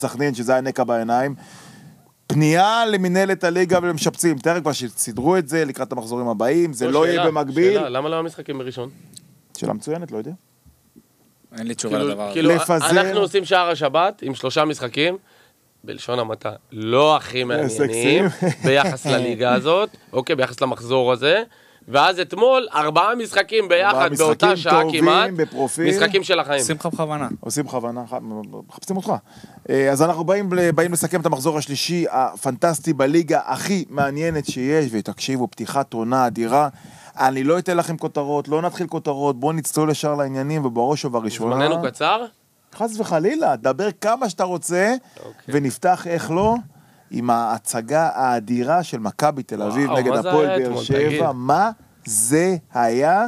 סכנין, שזה היה נקע בעיניים. פנייה למנהלת הליגה ולמשפצים. תראה כבר שסידרו את זה לקראת המחזורים הבאים, זה לא יהיה במקביל. שאלה, למה לא המשחקים בראשון? שאלה מצוינת, לא יודע. אין לי תשובה לדבר. כאילו, אנחנו עושים שער השבת עם 3 משחקים, בלשון המעטה, לא הכי מעניינים, ביחס לליגה הזאת, אוקיי, ביחס למחזור הזה, ואז אתמול 4 משחקים ביחד, באותה שעה כמעט, משחקים של החיים. עושים לך בכוונה. עושים בכוונה, מחפשים אותך. אז אנחנו באים לסכם את המחזור השלישי, הפנטסטי בליגה הכי מעניינת שיש, ותקשיבו, פתיחת עונה אדירה. אני לא אתן לכם כותרות, לא נתחיל כותרות, בואו נצטול לשאר לעניינים, ובראש ובראשונה... זמננו קצר? חס וחלילה, דבר כמה שאתה רוצה, ונפתח איך לא, עם ההצגה האדירה של מכבי תל אביב נגד הפועל באר שבע. מה זה היה?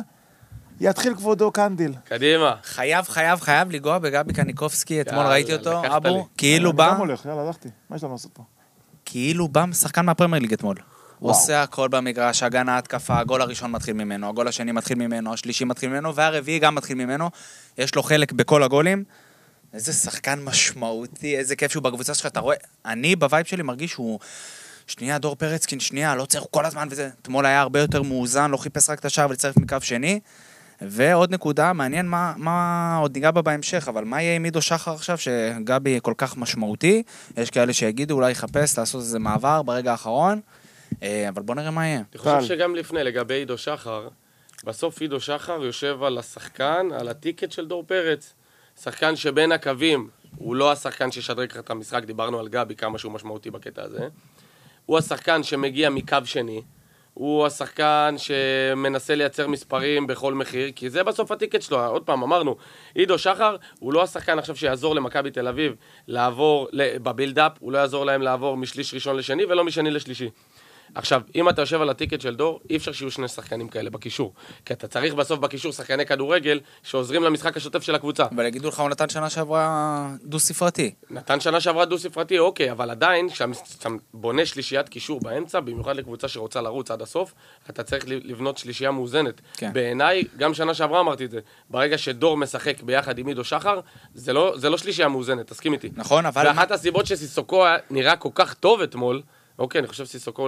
יתחיל כבודו קנדיל. קדימה. חייב לגוע בגבי קניקובסקי, אתמול ראיתי אותו, אבו, כאילו בא... יאללה, הלכתי, מה יש לנו לעשות פה? כאילו בא שחקן מהפרמייר ליג אתמול. עושה הכל במגרש, הגנה, התקפה, הגול הראשון מתחיל ממנו, הגול השני מתחיל ממנו, השלישי מתחיל ממנו, והרביעי גם מתחיל ממנו. יש לו חלק בכל הגולים. איזה שחקן משמעותי, איזה כיף שהוא בקבוצה שלך, אתה רואה, אני בווייב שלי מרגיש שהוא, שנייה, דור פרצקין, שנייה, לא צריך כל הזמן וזה, אתמול היה הרבה יותר מאוזן, לא חיפש רק את השער ולצרף מקו שני, ועוד נקודה, מעניין מה עוד ניגע בה בהמשך, אבל מה יהיה עם עידו שחר עכשיו, שגבי כל כך משמעותי, יש כאלה שיגידו, אולי יחפש, לעשות איזה מעבר ברגע האחרון, אבל בוא נראה מה יהיה. אני חושב שגם לפני, לגבי עידו שחר, בסוף עידו שחר יושב על השחקן, על הטיקט של דור פרץ. שחקן שבין הקווים, הוא לא השחקן ששדרג לך את המשחק, דיברנו על גבי כמה שהוא משמעותי בקטע הזה. הוא השחקן שמגיע מקו שני, הוא השחקן שמנסה לייצר מספרים בכל מחיר, כי זה בסוף הטיקט שלו. עוד פעם, אמרנו, עידו שחר, הוא לא השחקן עכשיו שיעזור למכבי תל אביב לעבור בבילדאפ, הוא לא יעזור להם לעבור משליש ראשון לשני ולא משני לשלישי. עכשיו, אם אתה יושב על הטיקט של דור, אי אפשר שיהיו 2 שחקנים כאלה בקישור. כי אתה צריך בסוף בקישור שחקני כדורגל שעוזרים למשחק השוטף של הקבוצה. אבל יגידו לך, הוא נתן שנה שעברה דו-ספרתי. נתן שנה שעברה דו-ספרתי, אוקיי, אבל עדיין, כשאתה בונה שלישיית קישור באמצע, במיוחד לקבוצה שרוצה לרוץ עד הסוף, אתה צריך לבנות שלישייה מאוזנת. כן. בעיניי, גם שנה שעברה אמרתי את זה, ברגע שדור משחק ביחד עם עידו שחר, זה לא שלישייה מאוזנת, תסכים איתי. נכון, אבל... ואחת הסיבות שסיסוקו נראה כל כך טוב אתמול, אוקיי, אני חושב שסיסוקו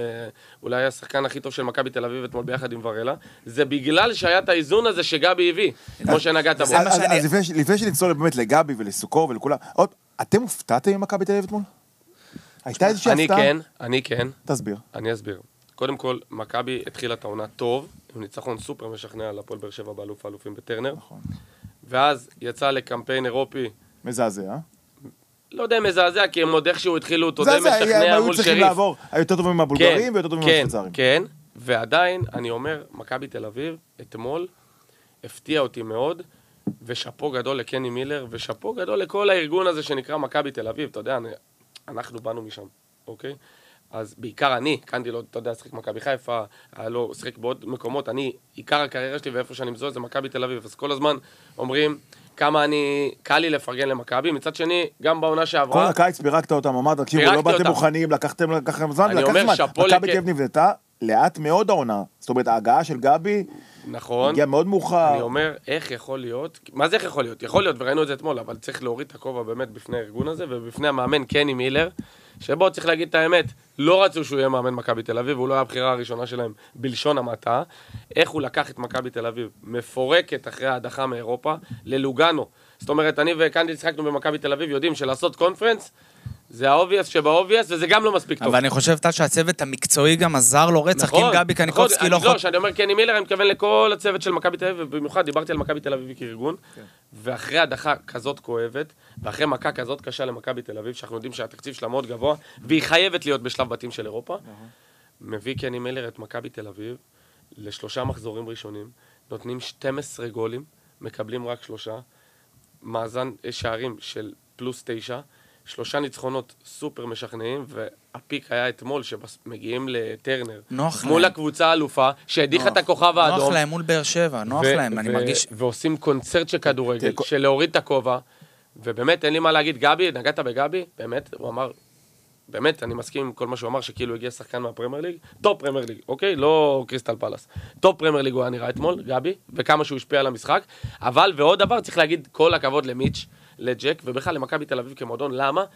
אולי השחקן הכי טוב של מכבי תל אביב אתמול ביחד עם ורלה, זה בגלל שהיה את האיזון הזה שגבי הביא, כמו שנגעת בו. אז לפני שנצלול באמת לגבי ולסוקו ולכולם, עוד, אתם הופתעתם עם מכבי תל אביב אתמול? הייתה איזושהי הפתעה? אני כן. תסביר. אני אסביר. קודם כל, מכבי התחילה את העונה טוב, עם ניצחון סופר משכנע על הפועל באר שבע באלוף האלופים בטרנר. נכון. ואז יצא לקמפיין אירופי. מזעזע. לא יודע מזעזע, כי הם עוד איכשהו התחילו, אתה יודע, משכנע מול שריף. לעבור, היותר טובים מהבולגרים ויותר טובים מהשוויצרים. כן, ועדיין, אני אומר, מכבי תל אביב, אתמול, הפתיע אותי מאוד, ושפו גדול לקני מילר, ושפו גדול לכל הארגון הזה שנקרא מכבי תל אביב, אתה יודע, אנחנו באנו משם, אוקיי? אז בעיקר אני, קנדי לא, אתה יודע, שחק מכבי חיפה, היה לו שחק בעוד מקומות, עיקר הקריירה שלי ואיפה שאני מזוהה זה מכבי תל אביב, אז כל הזמן אומרים, כמה קל לי לפרגן למכבי, מצד שני, גם בעונה שעברה... כל הקיץ פירקת אותם, אמרת, תקשיבו, לא באתם מוכנים, לקחתם זמן, מכבי תל אביב נבנתה לאט מאוד העונה, זאת אומרת, ההגעה של גבי, נכון, הגיעה מאוד מאוחר. אני אומר, איך יכול להיות, מה זה איך יכול להיות? יכול להיות, וראינו את זה אתמול, אבל צריך להוריד את הכובע באמת בפני הארגון הזה, ובפני המאמן קני מילר, שבו צריך להגיד את האמת, לא רצו שהוא יהיה מאמן מכבי תל אביב, הוא לא היה הבחירה הראשונה שלהם בלשון המעטה, איך הוא לקח את מכבי תל אביב, מפורקת אחרי ההדחה מאירופה, ללוגנו. זאת אומרת, אני וקנדיל שחקנו במכבי תל אביב, יודעים שלעשות קונפרנס, זה האובייס שבאובייס, וזה גם לא מספיק טוב. אבל אני חושב שהצוות המקצועי גם עזר לו רצח, כי אם גבי קניקובסקי לא... לא, שאני אומר קני מילר, אני מתכוון לכל הצוות של מכבי תל אביב, ובמיוחד דיברתי על מכבי תל אביב כארגון, ואחרי הדחה כזאת כואבת, ואחרי מכה כזאת קשה למכבי תל אביב, שאנחנו יודעים שהתקציב שלה מאוד גבוה, והיא חייבת להיות בשלב בתים של אירופה, מביא קני מילר את מכבי תל אביב, ל3 מחזורים ראשונים, נותנים 12 גולים, מקבלים רק 3, מאזן שערים של פלוס 9, 3 ניצחונות סופר משכנעים, והפיק היה אתמול שמגיעים לטרנר. מול הקבוצה האלופה, שהדיחה את הכוכב האדום. נוח להם מול באר שבע, נוח להם, אני מרגיש... ועושים קונצרט של כדורגל, של להוריד את הכובע, ובאמת אין לי מה להגיד, גבי, נגעת בגבי, באמת, הוא אמר, באמת, אני מסכים עם כל מה שהוא אמר, שכאילו הגיע שחקן מהפרמייר ליג, טופ פרמייר ליג, אוקיי? לא קריסטל פלאס. טופ פרמייר ליג הוא היה נראה אתמול, גבי, וכמה שהוא השפיע על המשחק, אבל ועוד דבר, צריך להגיד כל הכבוד למיץ', לג'ק, ובכלל למכבי תל אביב כמועדון, למה?